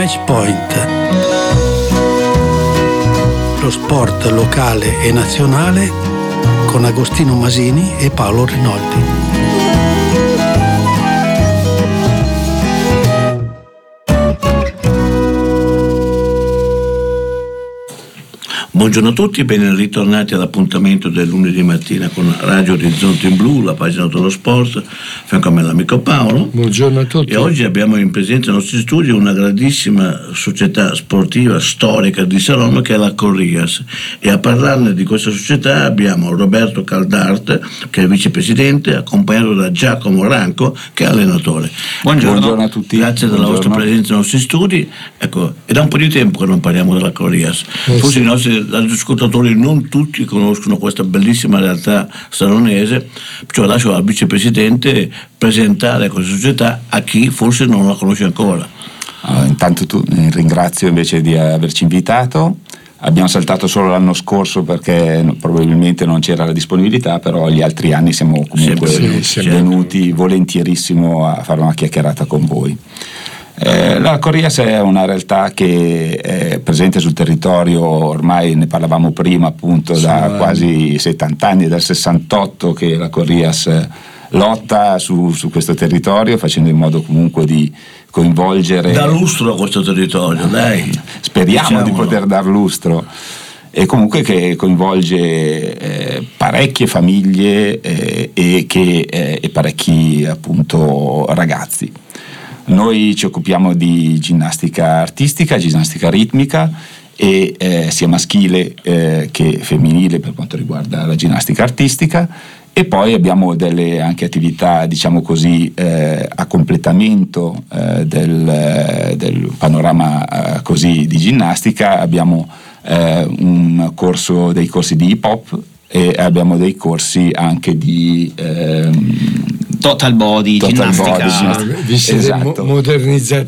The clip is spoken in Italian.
Match Point. Lo sport locale e nazionale con Agostino Masini e Paolo Rinaldi. Buongiorno a tutti, ben ritornati all'appuntamento del lunedì mattina con Radio Orizzonte in Blu, la pagina dello sport, fianco a me l'amico Paolo. Buongiorno a tutti. E oggi abbiamo in presenza nei nostri studi una grandissima società sportiva storica di Saronno che è la Corrias, e a parlarne di questa società abbiamo Roberto Caldart che è vicepresidente, accompagnato da Giacomo Ranco che è allenatore. Buongiorno a tutti. Grazie della vostra presenza nei nostri studi. Ecco, è da un po' di tempo che non parliamo della Corrias. Forse i nostri ascoltatori non tutti conoscono questa bellissima realtà saronese, cioè lascio al vicepresidente presentare questa società a chi forse non la conosce ancora. Intanto ringrazio invece di averci invitato. Abbiamo saltato solo l'anno scorso perché probabilmente non c'era la disponibilità, però gli altri anni siamo comunque venuti volentierissimo a fare una chiacchierata con voi. La Corrias è una realtà che è presente sul territorio, ormai ne parlavamo prima, appunto da quasi 70 anni, dal 68 che la Corrias lotta su questo territorio, facendo in modo comunque di coinvolgere. Da lustro a questo territorio, dai. Speriamo di poter dar lustro. E comunque che coinvolge parecchie famiglie e parecchi appunto ragazzi. Noi ci occupiamo di ginnastica artistica, ginnastica ritmica e sia maschile che femminile per quanto riguarda la ginnastica artistica, e poi abbiamo delle anche attività, diciamo così, a completamento del panorama così di ginnastica. Abbiamo dei corsi di hip hop e abbiamo dei corsi anche di total body, ginnastica. Vi siete modernizzati